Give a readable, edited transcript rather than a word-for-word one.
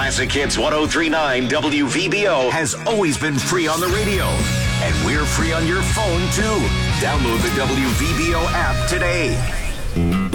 Classic Hits 1039 WVBO has always been free on the radio. And we're free on your phone, too. Download the WVBO app today.